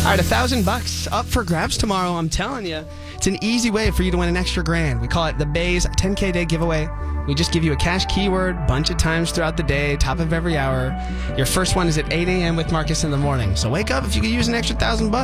All right, $1,000 up for grabs tomorrow. I'm telling you, it's an easy way for you to win an extra grand. We call it the Bays 10K Day Giveaway. We just give you a cash keyword bunch of times throughout the day, top of every hour. Your first one is at 8 a.m. with Marcus in the morning. So wake up if you could use an extra $1,000.